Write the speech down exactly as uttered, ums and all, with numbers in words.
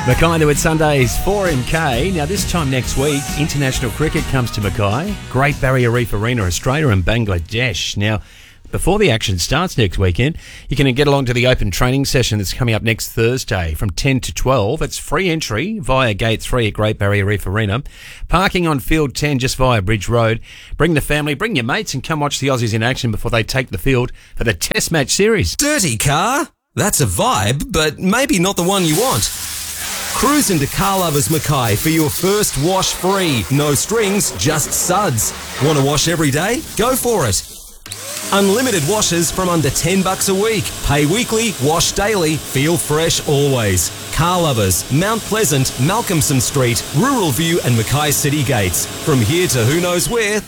Mackay with Sundays four M K. Now this time next week, international cricket comes to Mackay, Great Barrier Reef Arena, Australia and Bangladesh. Now, before the action starts next weekend, you can get along to the open training session that's coming up next Thursday from ten to twelve. It's free entry via Gate three at Great Barrier Reef Arena. Parking on Field ten just via Bridge Road. Bring the family, bring your mates and come watch the Aussies in action before they take the field for the Test Match Series. Dirty car? That's a vibe, but maybe not the one you want. Cruise into Car Lovers Mackay for your first wash free. No strings, just suds. Want to wash every day? Go for it. Unlimited washes from under ten bucks a week. Pay weekly, wash daily, feel fresh always. Car Lovers, Mount Pleasant, Malcolmson Street, Rural View and Mackay City Gates. From here to who knows where,